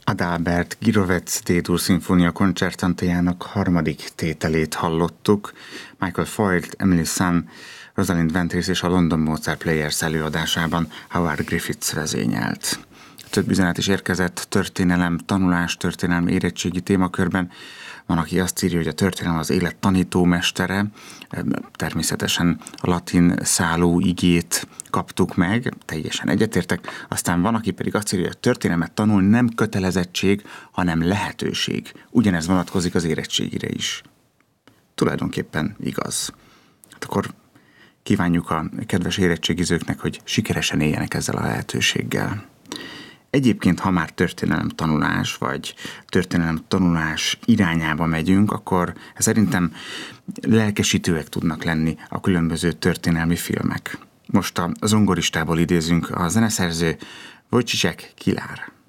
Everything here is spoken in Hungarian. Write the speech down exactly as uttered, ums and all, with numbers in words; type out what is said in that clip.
Adalbert Gyrowetz D-dur szimfónia koncertantájának harmadik tételét hallottuk. Michael Foyt, Emily Sun, Rosalind Ventris és a London Mozart Players előadásában Howard Griffiths vezényelt. Több üzenet is érkezett történelem, tanulás, történelem érettségi témakörben. Van, aki azt írja, hogy a történelem az élet tanítómestere, természetesen a latin száló igét kaptuk meg, teljesen egyetértek. Aztán van, aki pedig azt írja, hogy a történelmet tanulni nem kötelezettség, hanem lehetőség. Ugyanez vonatkozik az érettségire is. Tulajdonképpen igaz. Hát akkor kívánjuk a kedves érettségizőknek, hogy sikeresen éljenek ezzel a lehetőséggel. Egyébként, ha már történelem tanulás, vagy történelem tanulás irányába megyünk, akkor szerintem lelkesítőek tudnak lenni a különböző történelmi filmek. Most a zongoristából idézünk, a zeneszerző Wojciech Kilar.